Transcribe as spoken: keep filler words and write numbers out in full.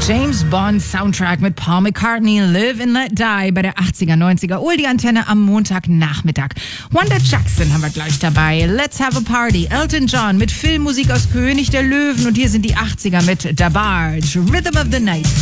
James Bond Soundtrack mit Paul McCartney, Live and Let Die bei der achtziger, neunziger Oldie-Antenne am Montagnachmittag. Wanda Jackson haben wir gleich dabei. Let's Have a Party. Elton John mit Filmmusik aus König der Löwen und hier sind die achtziger mit Da Barge, Rhythm of the Night.